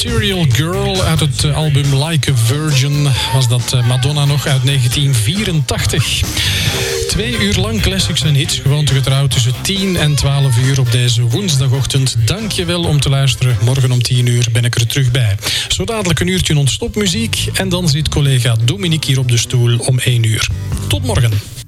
Material Girl uit het album Like a Virgin was dat Madonna nog uit 1984. 2 uur lang classics en hits, gewoon getrouwd tussen 10 en 12 uur op deze woensdagochtend. Dank je wel om te luisteren. Morgen om 10 uur ben ik er terug bij. Zo dadelijk een uurtje non-stop muziek en dan zit collega Dominique hier op de stoel om 1 uur. Tot morgen.